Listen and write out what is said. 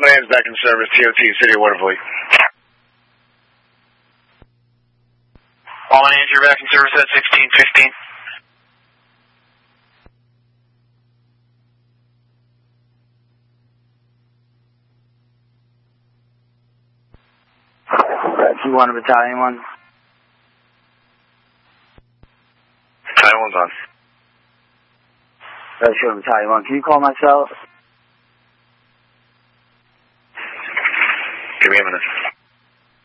Williams back in service, TOT, City of Waterville. All Andrew back in service at 1615. Q1 Battalion 1. Battalion 1's on. Sure, Battalion 1. Can you call my cell? Give me a minute.